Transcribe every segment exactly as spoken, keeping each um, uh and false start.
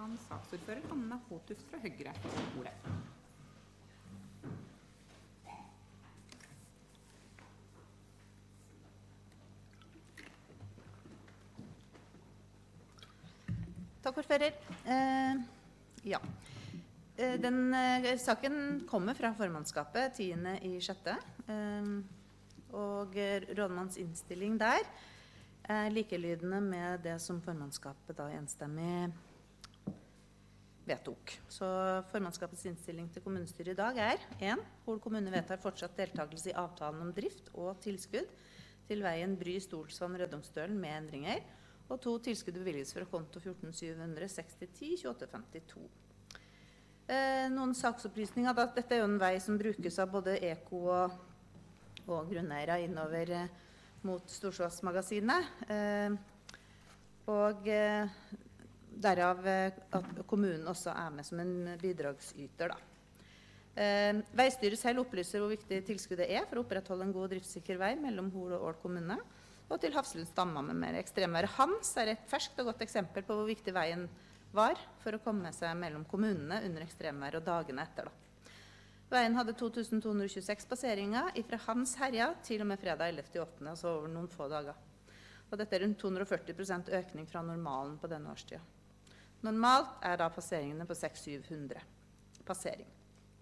kan saksordfører Anna Håtuft fra Høyre få ordet. Takk, ordfører. Eh, ja. Eh, den eh, saken kommer fra formannskapet tiende i sjette, eh, og rådmanns innstilling der er likelydende med det som formannskapet da enstemmig vedtok. Så formannskapets innstilling til kommunestyret i dag er en. Hol kommune vedtar fortsatt deltakelse i avtalen om drift og tilskudd til veien Bry-Stolsvann-Rødungsdølen med endringer, og to tilskudd bevilges fra konto fjorten syv hundre seksti ti tjueåtte femtito. Eh, noen saksopplysninger, da, dette er jo en vei som brukes av både eko og, og grunneiere innover eh, mot Storsvassmagasinet, eh, og eh, derav eh, at kommunen også er med som en bidragsyter. Da. Eh, veistyret selv opplyser hvor viktig tilskuddet er for å opprettholde en god og driftssikker vei mellom Hol og Ål kommune, og til Hafslund Stamma med mer. Ekstremværet Hans er et ferskt og godt eksempel på hvor viktig veien var for å komme seg mellom kommunene under ekstremvær og dagene etter. Da. Veien hadde to tusen to hundre tjueseks passeringer fra Hans herja til og med fredag ellevte åttende, altså over noen få dager. Og dette er rundt to hundre og førti prosent økning fra normalen på denne årstiden. Normalt er da passeringene på seks til syv hundre passering.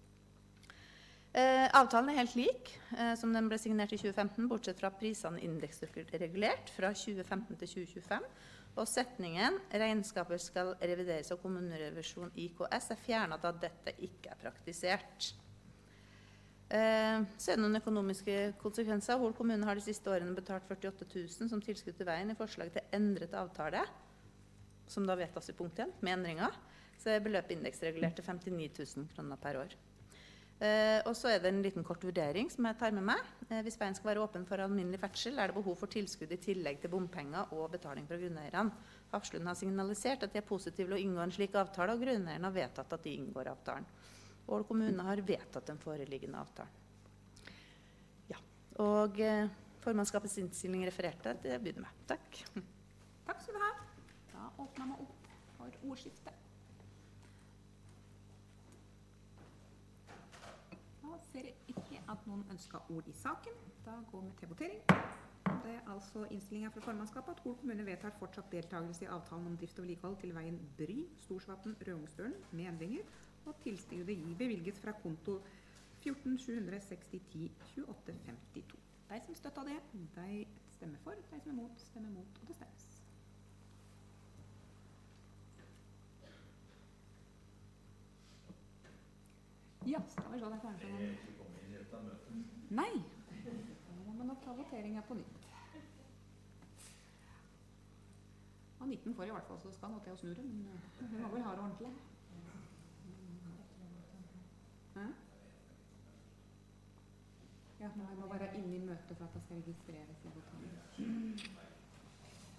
Eh, avtalen er helt lik eh, som den ble signert i tjue femten, bortsett fra prisene indeksregulert fra tjue femten til tjue tjuefem, og setningen regnskaper skal revideres av kommunerevisjon I K S er fjernet da dette ikke er praktisert. Eh, så er det noen økonomiske konsekvenser. Hol kommune har de siste årene betalt førtiåtte tusen som tilskudd til veien i forslag til endret avtale, som da vedtas i punkt én, med endringer, så er beløpet indeksregulert til femtini tusen kroner per år. Eh, og så er det en liten kort vurdering som jeg tar med meg. Eh, hvis veien skal være åpen for alminnelig ferdsel, er det behov for tilskudd i tillegg til bompenger og betaling fra grunneierne. Hafslund har signalisert at de er positive til å inngå en slik avtale, og grunneierne har vedtatt at de inngår avtalen. Ål kommune har vedtatt den foreliggende avtalen. Ja, og eh, formannskapets innstilling refererte, det begynner med. Takk. Takk skal du ha. Da åpner vi opp for ordskiftet. Da ser jeg ikke at noen ønsker ord i saken. Da går vi til votering. Det er altså innstillingen fra formannskapet at Hol kommune vedtar fortsatt deltakelse i avtalen om drift og vedlikehold til veien Bry, Storsvatn, Rødungsdølen med endringer, og tilskuddet gir bevilget fra konto fjorten sju hundre seksti ti tjueåtte femtito. De som støtter det, de stemmer for. De som er mot, stemmer mot, og det stemmes. Ja, skal vi se det kanskje noen... Nei, nå må man nok ta voteringen på nytt. Og nitten får i hvert fall, så skal nå til å snu det, men vi må vel ha det ordentlig. Hæ? Ja, men jeg må være inne i møtet for at jeg skal registreres i voteringen.